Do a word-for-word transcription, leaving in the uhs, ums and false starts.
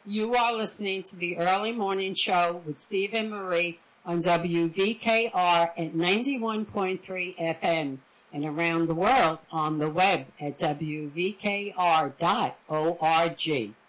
You are listening to the Early Morning Show with Steve and Marie on W V K R at ninety-one point three F M and around the world on the web at W V K R dot org.